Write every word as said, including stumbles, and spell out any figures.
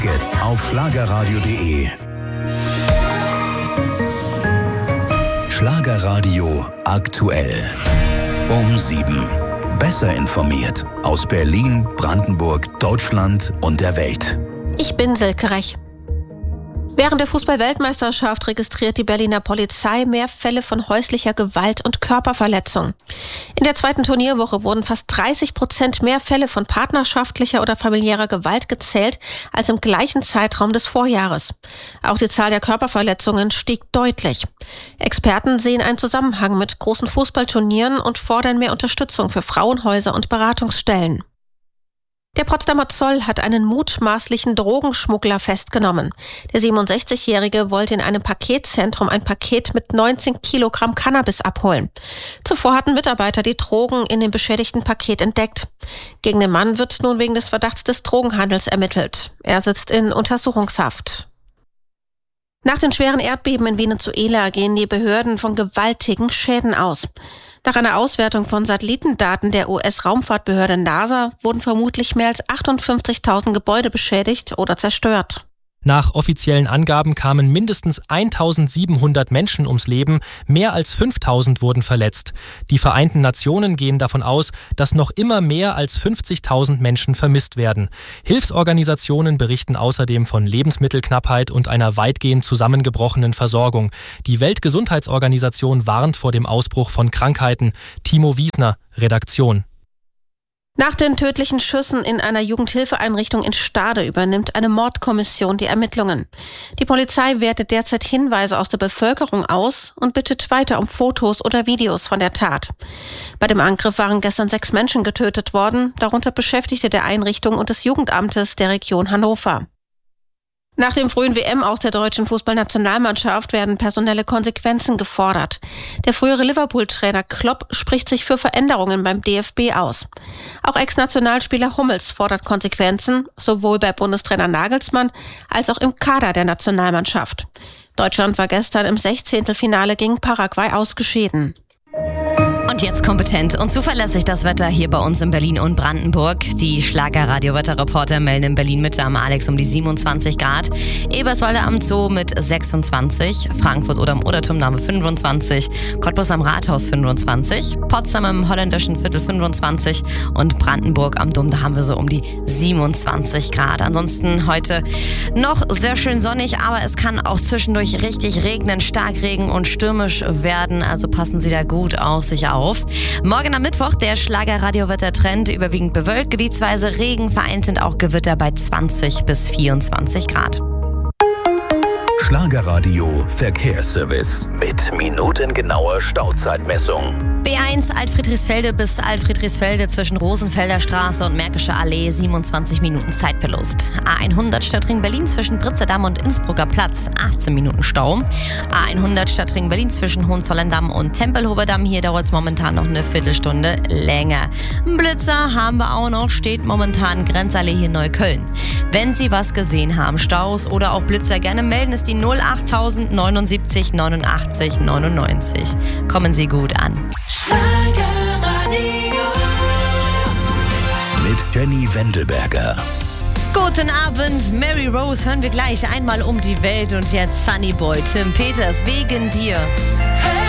Jetzt auf schlagerradio punkt de. Schlagerradio aktuell. Um sieben. Besser informiert aus Berlin, Brandenburg, Deutschland und der Welt. Ich bin Silke Rech. Während der Fußball-Weltmeisterschaft registriert die Berliner Polizei mehr Fälle von häuslicher Gewalt und Körperverletzung. In der zweiten Turnierwoche wurden fast dreißig Prozent mehr Fälle von partnerschaftlicher oder familiärer Gewalt gezählt als im gleichen Zeitraum des Vorjahres. Auch die Zahl der Körperverletzungen stieg deutlich. Experten sehen einen Zusammenhang mit großen Fußballturnieren und fordern mehr Unterstützung für Frauenhäuser und Beratungsstellen. Der Potsdamer Zoll hat einen mutmaßlichen Drogenschmuggler festgenommen. Der siebenundsechzigjährige wollte in einem Paketzentrum ein Paket mit neunzehn Kilogramm Cannabis abholen. Zuvor hatten Mitarbeiter die Drogen in dem beschädigten Paket entdeckt. Gegen den Mann wird nun wegen des Verdachts des Drogenhandels ermittelt. Er sitzt in Untersuchungshaft. Nach den schweren Erdbeben in Venezuela gehen die Behörden von gewaltigen Schäden aus. Nach einer Auswertung von Satellitendaten der U S-Raumfahrtbehörde NASA wurden vermutlich mehr als achtundfünfzigtausend Gebäude beschädigt oder zerstört. Nach offiziellen Angaben kamen mindestens eintausendsiebenhundert Menschen ums Leben, mehr als fünftausend wurden verletzt. Die Vereinten Nationen gehen davon aus, dass noch immer mehr als fünfzigtausend Menschen vermisst werden. Hilfsorganisationen berichten außerdem von Lebensmittelknappheit und einer weitgehend zusammengebrochenen Versorgung. Die Weltgesundheitsorganisation warnt vor dem Ausbruch von Krankheiten. Timo Wiesner, Redaktion. Nach den tödlichen Schüssen in einer Jugendhilfeeinrichtung in Stade übernimmt eine Mordkommission die Ermittlungen. Die Polizei wertet derzeit Hinweise aus der Bevölkerung aus und bittet weiter um Fotos oder Videos von der Tat. Bei dem Angriff waren gestern sechs Menschen getötet worden, darunter Beschäftigte der Einrichtung und des Jugendamtes der Region Hannover. Nach dem frühen W M aus der deutschen Fußballnationalmannschaft werden personelle Konsequenzen gefordert. Der frühere Liverpool-Trainer Klopp spricht sich für Veränderungen beim D F B aus. Auch Ex-Nationalspieler Hummels fordert Konsequenzen, sowohl bei Bundestrainer Nagelsmann als auch im Kader der Nationalmannschaft. Deutschland war gestern im Sechzehntelfinale gegen Paraguay ausgeschieden. Und jetzt kompetent und zuverlässig das Wetter hier bei uns in Berlin und Brandenburg. Die Schlagerradio-Wetterreporter melden in Berlin Mitte am Alex um die siebenundzwanzig Grad. Eberswalde am Zoo mit sechsundzwanzig. Frankfurt oder am Oderturm haben wir fünfundzwanzig. Cottbus am Rathaus fünfundzwanzig. Potsdam im holländischen Viertel fünfundzwanzig. Und Brandenburg am Dom, da haben wir so um die siebenundzwanzig Grad. Ansonsten heute noch sehr schön sonnig, aber es kann auch zwischendurch richtig regnen, Starkregen und stürmisch werden. Also passen Sie da gut auf sich auf. Morgen am Mittwoch der Schlagerradio-Wettertrend, überwiegend bewölkt, gebietsweise Regen, vereinzelt auch Gewitter bei zwanzig bis vierundzwanzig Grad. Schlagerradio Verkehrsservice mit minutengenauer Stauzeitmessung. B eins Alt-Friedrichsfelde bis Alt-Friedrichsfelde zwischen Rosenfelder Straße und Märkische Allee siebenundzwanzig Minuten Zeitverlust. A hundert Stadtring Berlin zwischen Pritzedamm und Innsbrucker Platz achtzehn Minuten Stau. A hundert Stadtring Berlin zwischen Hohenzollern-Damm und Tempelhofer-Damm, hier dauert es momentan noch eine Viertelstunde länger. Blitzer haben wir auch noch, steht momentan Grenzallee hier Neukölln. Wenn Sie was gesehen haben, Staus oder auch Blitzer, gerne melden, ist die null achttausend neunundsiebzig neunundachtzig neunundneunzig. Kommen Sie gut an. Mit Jenny Wendelberger. Guten Abend, Mary Rose hören wir gleich einmal um die Welt und jetzt Sunny Boy, Tim Peters, wegen dir.